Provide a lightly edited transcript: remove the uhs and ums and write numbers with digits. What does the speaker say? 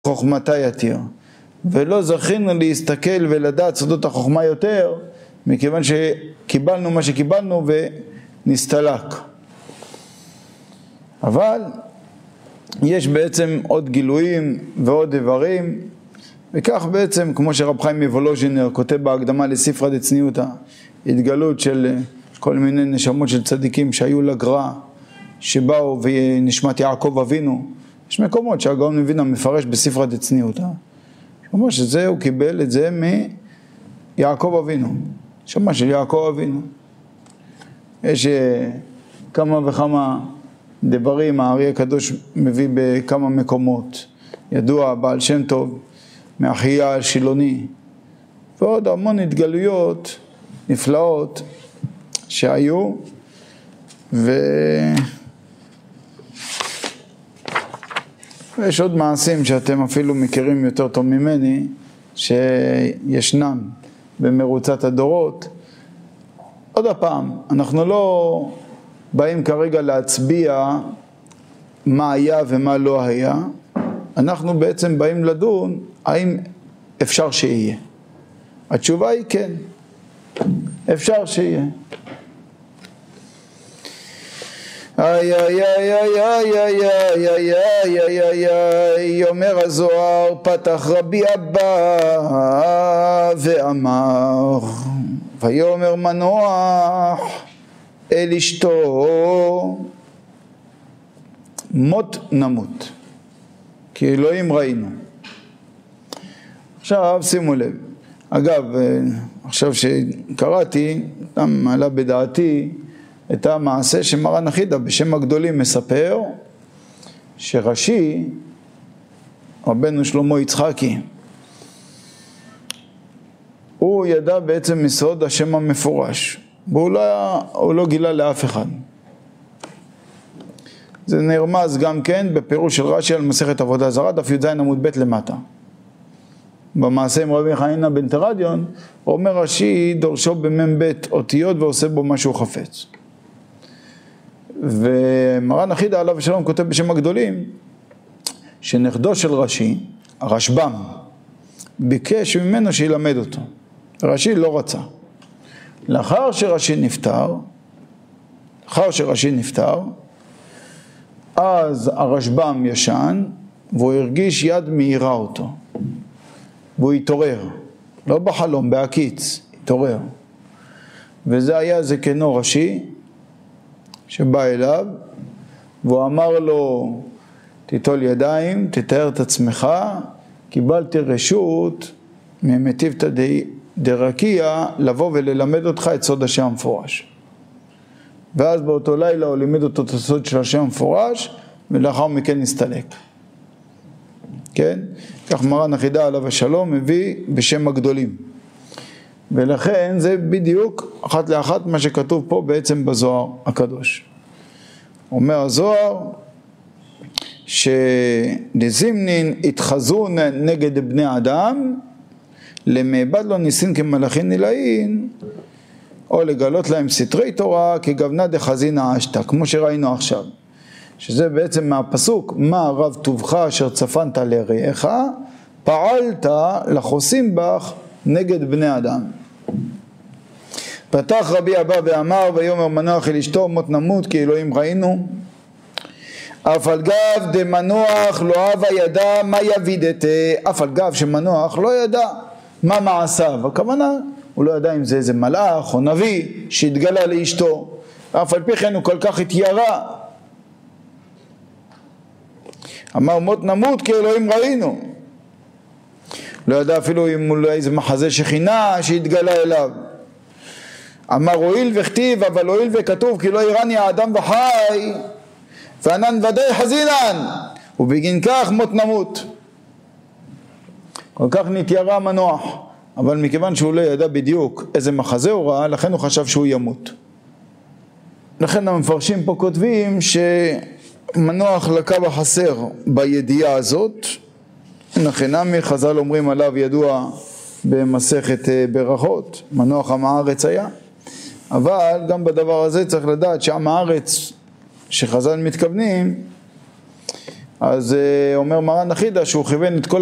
חוכמתה יתיר, ולא זכינו להסתכל ולדעת סודות החוכמה יותר, מכיוון שקיבלנו מה שקיבלנו ונסתלק. אבל יש בעצם עוד גילויים ועוד איברים, וכך בעצם כמו שרב חיים מוולוז'ינר כותב בהקדמה לספרא דצניעותא, התגלות של כל מיני נשמות של צדיקים שהיו לגר"א, שבאו ונשמת יעקב אבינו. יש מקומות שהגאון מווילנה מפרש בספרא דצניעותא, כמו שזה הוא קיבל את זה מיעקב אבינו, נשמה של יעקב אבינו. יש כמה וכמה דברים הארי הקדוש מביא בכמה מקומות, ידוע בעל שם טוב מאחיה השילוני, ועוד המון התגלויות נפלאות שהיו, ויש עוד מעשים שאתם אפילו מכירים יותר טוב ממני, שישנם במרוצת הדורות. עוד הפעם, אנחנו לא באים כרגע להצביע מה היה ומה לא היה, אנחנו בעצם באים לדון האם אפשר שיהיה. התשובה היא כן, אפשר שיהיה. איי איי איי איי איי איי איי איי איי איי, אומר הזוהר, פתח רבי אבא ואמר, ויאמר מנוח אל אשתו, מות נמות, כי אלוהים ראינו. עכשיו שימו לב, אגב, עכשיו שקראתי, עלה בדעתי את המעשה שמרן החידא בשם הגדולים מספר, שרש"י, רבנו שלמה יצחקי, הוא ידע בעצם מסוד השם המפורש, והוא לא גילה לאף אחד. זה נרמז גם כן בפירוש של רש"י על מסכת עבודה זרה, דף י"ז עמוד ב' למטה. במעשה עם רבי חנינא בן תרדיון, אומר רש"י דורשו במ"ב אותיות ועושה בו משהו חפץ. ומרן החידא עליו השלום כותב בשם הגדולים, שנכדו של רש"י, הרשב"ם, ביקש ממנו שילמד אותו. רש"י לא רצה. לאחר שרש"י נפטר, אז הרשב"ם ישן, והוא הרגיש יד מהירה אותו. והוא התעורר, לא בחלום, בהקיץ, התעורר. וזה היה זקנו רש"י, שבא אליו, והוא אמר לו, תיטול ידיים, תתאר את עצמך, קיבלתי רשות ממטיבתא דרקיע לבוא וללמד אותך את סוד השם המפורש. ואז באותו לילה הוא לימד אותו את הסוד של השם המפורש, ולאחר מכן נסתלק. כן? כך מרן החידא עליו השלום מביא בשם הגדולים. ולכן זה בדיוק אחת לאחת מה שכתוב פה בעצם בזוהר הקדוש. אומר הזוהר שלזימנין התחזון נגד בני אדם, למאבד לו ניסין כמלאכין נילאין, או לגלות להם סתרי תורה כגוונה דחזינא אשתא, כמו שראינו עכשיו. שזה בעצם מהפסוק, מה רב טובך אשר צפנת לרעך, פעלת לחוסים בך נגד בני אדם. פתח רבי אבא ואמר, ויאמר מנוח אל אשתו, מות נמות כי אלוהים ראינו. אף על גב דמנוח לא אהבה ידע מה יבידתה, אף על גב שמנוח לא ידע מה מעשיו. הכוונה, הוא לא ידע אם זה איזה מלאך או נביא שהתגלה לאשתו. אף על פי כן הוא כל כך התיירא. אמר מות נמות כי אלוהים ראינו. לא ידע אפילו אם אולי איזה מחזה שכינה שהתגלה אליו. אמר הואיל וכתיב, אבל הואיל וכתוב כי לא יראני האדם וחי, וענן ודאי חזינן, ובגין כך מות נמות. כל כך נתיירא מנוח, אבל מכיוון שהוא לא ידע בדיוק איזה מחזה הוא ראה, לכן הוא חשב שהוא ימות. לכן המפרשים פה כותבים שמנוח לקה בחסר בידיעה הזאת. נחנמי, חז"ל אומרים עליו ידוע במסכת ברכות, מנוח עם הארץ היה. אבל גם בדבר הזה צריך לדעת שעם הארץ שחז"ל מתכוונים, אז אומר מרן החיד"א שהוא כיוון את כל